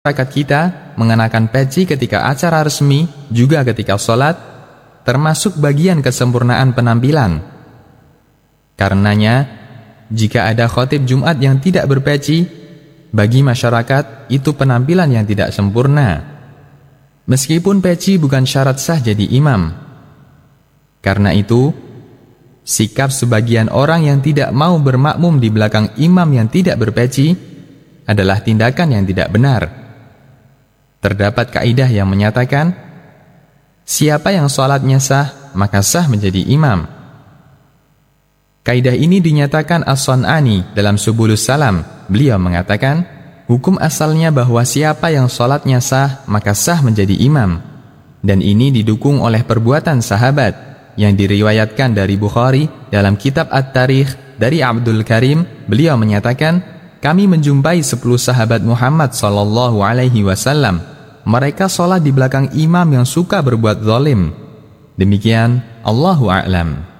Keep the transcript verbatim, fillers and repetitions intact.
masyarakat kita mengenakan peci ketika acara resmi, juga ketika sholat, termasuk bagian kesempurnaan penampilan. Karenanya, jika ada khotib Jumat yang tidak berpeci, bagi masyarakat itu penampilan yang tidak sempurna. Meskipun peci bukan syarat sah jadi imam. Karena itu, sikap sebagian orang yang tidak mau bermakmum di belakang imam yang tidak berpeci adalah tindakan yang tidak benar. Terdapat kaidah yang menyatakan, siapa yang sholatnya sah, maka sah menjadi imam. Kaidah ini dinyatakan As-San'ani dalam Subulus Salam. Beliau mengatakan, hukum asalnya bahwa siapa yang sholatnya sah, maka sah menjadi imam. Dan ini didukung oleh perbuatan sahabat yang diriwayatkan dari Bukhari dalam kitab At-Tarikh dari Abdul Karim. Beliau menyatakan, kami menjumpai sepuluh sahabat Muhammad sallallahu alaihi wasallam. Mereka sholat di belakang imam yang suka berbuat zalim. Demikian, Allahu a'lam.